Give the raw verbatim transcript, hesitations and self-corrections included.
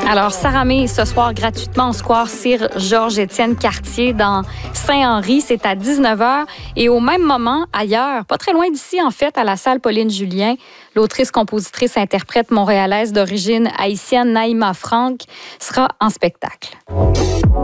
Alors, Sarah May, ce soir, gratuitement au square Sir Georges-Étienne Cartier dans Saint-Henri. C'est à dix-neuf heures. Et au même moment, ailleurs, pas très loin d'ici, en fait, à la salle Pauline Julien, l'autrice, compositrice, interprète montréalaise d'origine haïtienne Naïma Franck sera en spectacle.